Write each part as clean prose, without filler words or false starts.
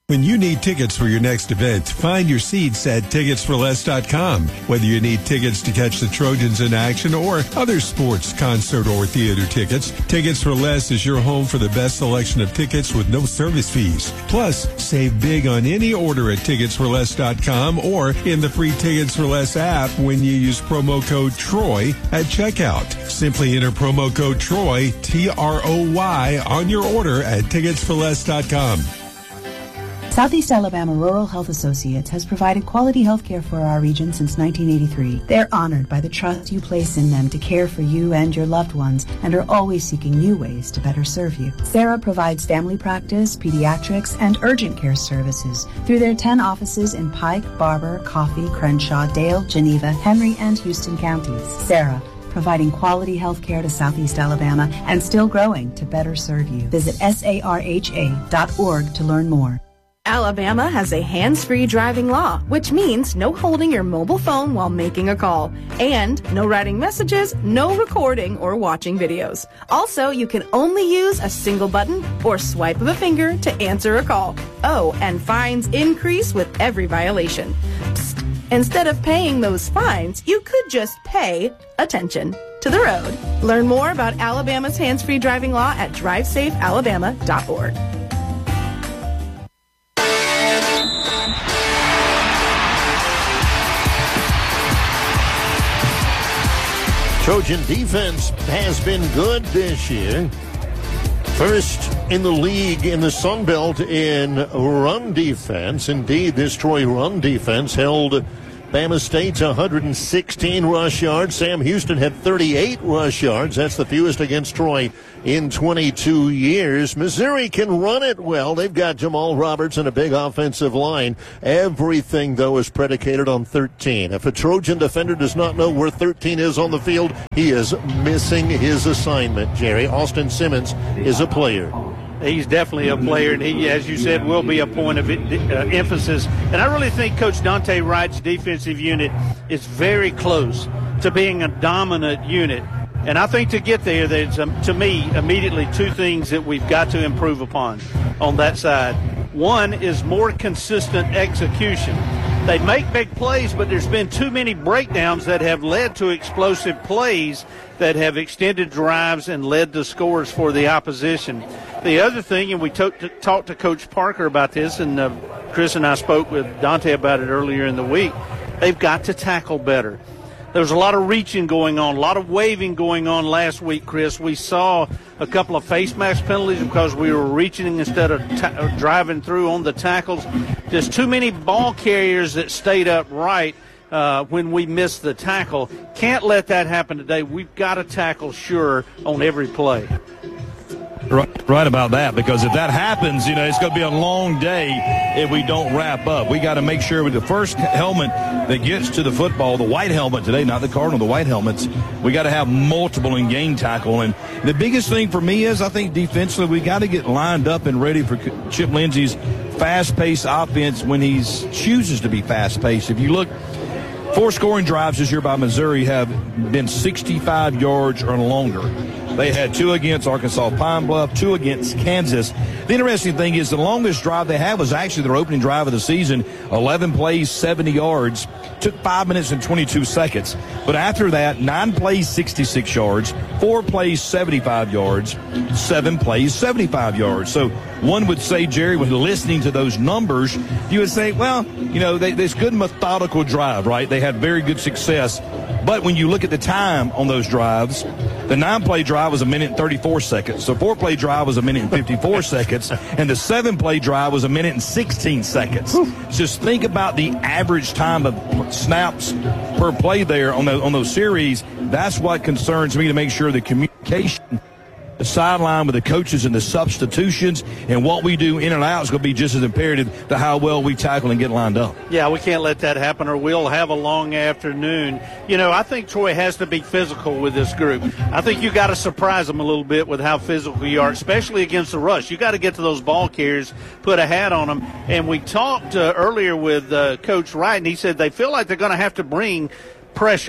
When you need tickets for your next event, find your seats at TicketsForLess.com. Whether you need tickets to catch the Trojans in action or other sports, concert, or theater tickets, Tickets for Less is your home for the best selection of tickets with no service fees. Plus, save big on any order at TicketsForLess.com or in the free Tickets for Less app when you use promo code TROY at checkout. Simply enter promo code TROY, TROY, on your order at TicketsForLess.com. Southeast Alabama Rural Health Associates has provided quality health care for our region since 1983. They're honored by the trust you place in them to care for you and your loved ones and are always seeking new ways to better serve you. Sarah provides family practice, pediatrics, and urgent care services through their 10 offices in Pike, Barber, Coffee, Crenshaw, Dale, Geneva, Henry, and Houston counties. Sarah, providing quality health care to Southeast Alabama and still growing to better serve you. Visit sarha.org to learn more. Alabama has a hands-free driving law, which means no holding your mobile phone while making a call, and no writing messages, no recording or watching videos. Also, you can only use a single button or swipe of a finger to answer a call. Oh, and fines increase with every violation. Psst. Instead of paying those fines, you could just pay attention to the road. Learn more about Alabama's hands-free driving law at drivesafealabama.org. Trojan defense has been good this year. First in the league in the Sun Belt in run defense. Indeed, this Troy run defense held Bama State to 116 rush yards. Sam Houston had 38 rush yards. That's the fewest against Troy in 22 years. Missouri can run it well. They've got Jamal Roberts and a big offensive line. Everything, though, is predicated on 13. If a Trojan defender does not know where 13 is on the field, he is missing his assignment, Jerry. Austin Simmons is a player. He's definitely a player, and he, as you said, will be a point of emphasis. And I really think Coach Dante Wright's defensive unit is very close to being a dominant unit. And I think to get there, there's, to me, immediately two things that we've got to improve upon on that side. One is more consistent execution. They make big plays, but there's been too many breakdowns that have led to explosive plays that have extended drives and led to scores for the opposition. The other thing, and we talked to Coach Parker about this, and Chris and I spoke with Dante about it earlier in the week, they've got to tackle better. There was a lot of reaching going on, a lot of waving going on last week, Chris. We saw a couple of face mask penalties because we were reaching instead of driving through on the tackles. There's too many ball carriers that stayed upright when we missed the tackle. Can't let that happen today. We've got to tackle sure on every play. Right about that, because if that happens, it's going to be a long day if we don't wrap up. We got to make sure with the first helmet that gets to the football, the white helmet today, not the Cardinal, the white helmets, we got to have multiple in game tackle. And the biggest thing for me is I think defensively we got to get lined up and ready for Chip Lindsey's fast-paced offense when he chooses to be fast-paced. If you look, 4 scoring drives this year by Missouri have been 65 yards or longer. They had 2 against Arkansas Pine Bluff, 2 against Kansas. The interesting thing is the longest drive they had was actually their opening drive of the season, 11 plays, 70 yards. Took 5 minutes and 22 seconds. But after that, 9 plays, 66 yards, 4 plays, 75 yards, 7 plays, 75 yards. So one would say, Jerry, when listening to those numbers, you would say, well, this good methodical drive, right? They had very good success. But when you look at the time on those drives, the 9-play drive was 1 minute and 34 seconds. The 4-play drive was 1 minute and 54 seconds. And the 7-play drive was 1 minute and 16 seconds. Just think about the average time of snaps per play there on those series. That's what concerns me, to make sure the communication, the sideline with the coaches and the substitutions and what we do in and out is going to be just as imperative to how well we tackle and get lined up. Yeah, we can't let that happen or we'll have a long afternoon. I think Troy has to be physical with this group. I think you got to surprise them a little bit with how physical you are, especially against the rush. You got to get to those ball carriers, put a hat on them. And we talked earlier with Coach Wright, and he said they feel like they're going to have to bring pressure.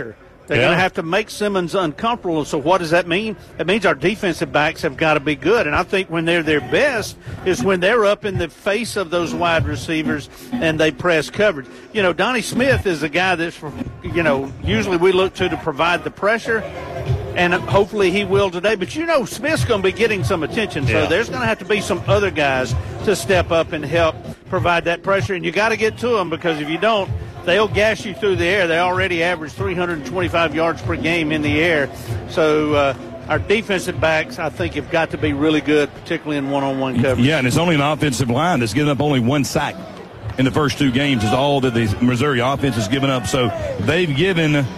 They're going to have to make Simmons uncomfortable. So what does that mean? It means our defensive backs have got to be good. And I think when they're their best is when they're up in the face of those wide receivers and they press coverage. You know, Donnie Smith is a guy that's, you know, usually we look to provide the pressure, and hopefully he will today. But, you know, Smith's going to be getting some attention. So there's going to have to be some other guys to step up and help provide that pressure. And you got to get to them, because if you don't, they'll gas you through the air. They already average 325 yards per game in the air. So our defensive backs, I think, have got to be really good, particularly in one-on-one coverage. Yeah, and it's only an offensive line that's given up only one sack in the first 2 games is all that the Missouri offense has given up. So they've given the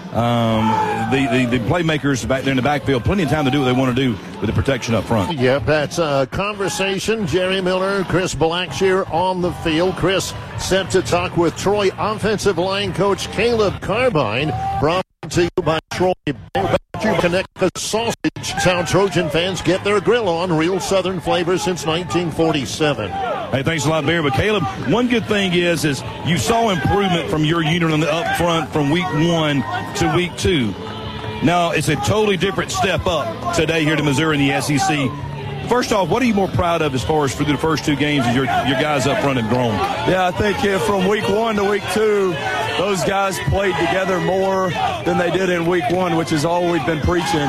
playmakers back there in the backfield plenty of time to do what they want to do with the protection up front. Yep, that's a conversation. Jerry Miller, Chris Blackshear on the field. Chris set to talk with Troy offensive line coach Caleb Carbine, brought to you by Troy. Connect the sausage. It's how Trojan fans get their grill on. Real Southern flavor since 1947. Hey, thanks a lot, Barry. But Caleb, one good thing is you saw improvement from your unit on the up front from week 1 to week 2. Now it's a totally different step up today here to Missouri in the SEC. First off, what are you more proud of as far as for the first 2 games as your guys up front have grown? Yeah, I think from week 1 to week 2, those guys played together more than they did in week 1, which is all we've been preaching.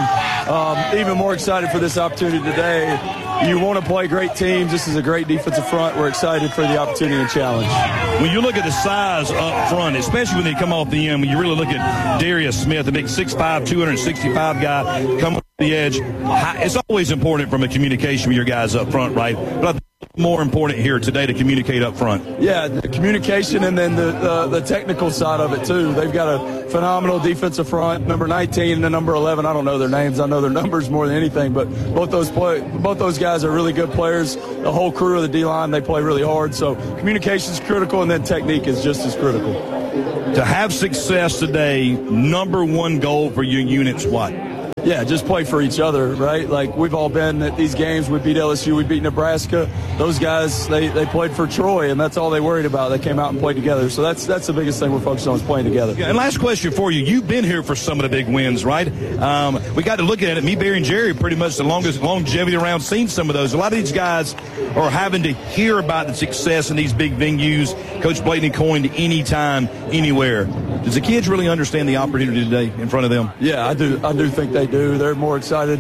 Even more excited for this opportunity today. You want to play great teams. This is a great defensive front. We're excited for the opportunity and challenge. When you look at the size up front, especially when they come off the end, when you really look at Darius Smith, a big 6'5", 265 guy coming off the edge, it's always important from a communication with your guys up front, right? But I think more important here today to communicate up front. Yeah, the communication and then the technical side of it too. They've got a phenomenal defensive front. Number 19 and number 11, I don't know their names. I know their numbers more than anything. But both those guys are really good players. The whole crew of the D-line, they play really hard. So communication is critical, and then technique is just as critical. To have success today, number 1 goal for your unit's what? Yeah, just play for each other, right? Like, we've all been at these games. We beat LSU, we beat Nebraska. Those guys, they played for Troy, and that's all they worried about. They came out and played together. So that's the biggest thing we're focused on is playing together. Yeah, and last question for you. You've been here for some of the big wins, right? We got to look at it. Me, Barry, and Jerry, pretty much the longest longevity around, seen some of those. A lot of these guys are having to hear about the success in these big venues. Coach Blakeney coined anytime, anywhere. Does the kids really understand the opportunity today in front of them? Yeah, I do think they do. They're more excited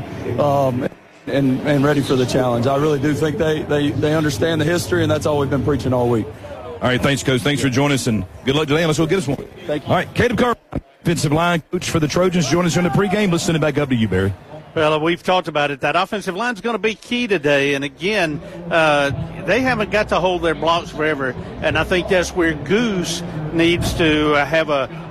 and ready for the challenge. I really do think they understand the history, and that's all we've been preaching all week. All right, thanks, Coach. Thanks for joining us, and good luck today. Let's go get us one. Thank you. All right, Caleb Carr, offensive line coach for the Trojans, joining us in the pregame. Let's send it back up to you, Barry. Well, we've talked about it. That offensive line is going to be key today. And, again, they haven't got to hold their blocks forever. And I think that's where Goose needs to have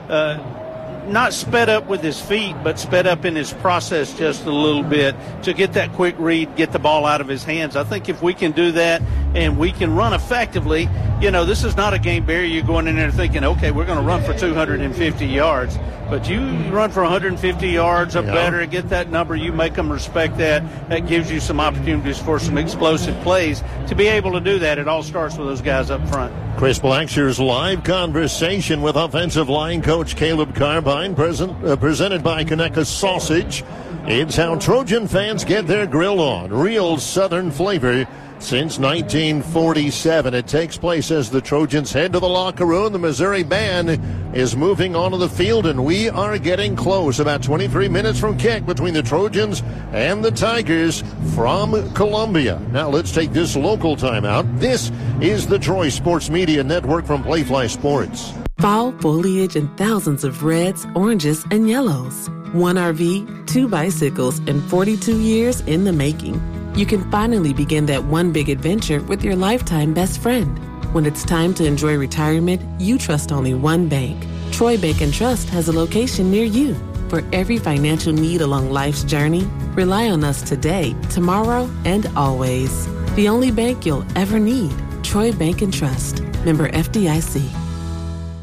not sped up with his feet, but sped up in his process just a little bit to get that quick read, get the ball out of his hands. I think if we can do that and we can run effectively, this is not a game, Barry, you're going in there thinking, okay, we're going to run for 250 yards. But you run for 150 yards or better and get that number, you make them respect that. That gives you some opportunities for some explosive plays. To be able to do that, it all starts with those guys up front. Chris Blackshear's live conversation with offensive line coach Caleb Carbine, presented by Conecuh Sausage. It's how Trojan fans get their grill on. Real Southern flavor since 1947. It takes place as the Trojans head to the locker room. The Missouri band is moving onto the field, and we are getting close. About 23 minutes from kick between the Trojans and the Tigers from Columbia. Now let's take this local timeout. This is the Troy Sports Media Network from Playfly Sports. Fall foliage and thousands of reds, oranges, and yellows. 1 RV, 2 bicycles, and 42 years in the making. You can finally begin that one big adventure with your lifetime best friend. When it's time to enjoy retirement, you trust only one bank. Troy Bank & Trust has a location near you. For every financial need along life's journey, rely on us today, tomorrow, and always. The only bank you'll ever need. Troy Bank & Trust. Member FDIC.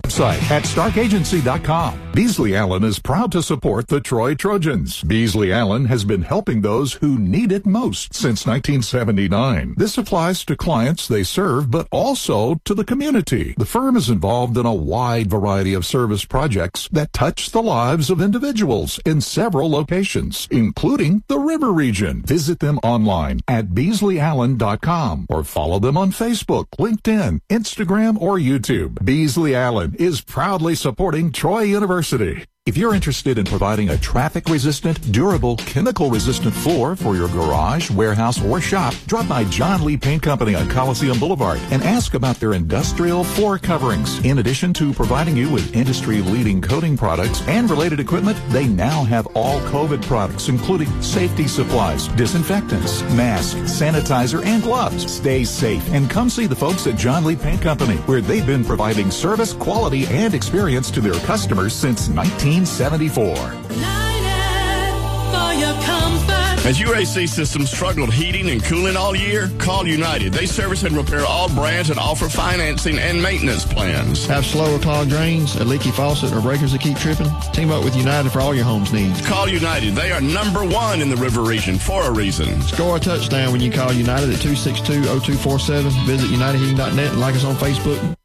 website at starkagency.com. Beasley Allen is proud to support the Troy Trojans. Beasley Allen has been helping those who need it most since 1979. This applies to clients they serve, but also to the community. The firm is involved in a wide variety of service projects that touch the lives of individuals in several locations, including the River Region. Visit them online at BeasleyAllen.com or follow them on Facebook, LinkedIn, Instagram, or YouTube. Beasley Allen is proudly supporting Troy University. If you're interested in providing a traffic-resistant, durable, chemical-resistant floor for your garage, warehouse, or shop, drop by John Lee Paint Company on Coliseum Boulevard and ask about their industrial floor coverings. In addition to providing you with industry-leading coating products and related equipment, they now have all COVID products, including safety supplies, disinfectants, masks, sanitizer, and gloves. Stay safe and come see the folks at John Lee Paint Company, where they've been providing service, quality, and experience to their customers since 1974. Has your AC system struggled heating and cooling all year? Call United. They service and repair all brands and offer financing and maintenance plans. Have slow or clogged drains, a leaky faucet, or breakers that keep tripping? Team up with United for all your home's needs. Call United. They are #1 in the River Region for a reason. Score a touchdown when you call United at 262-0247. Visit UnitedHeating.net and like us on Facebook.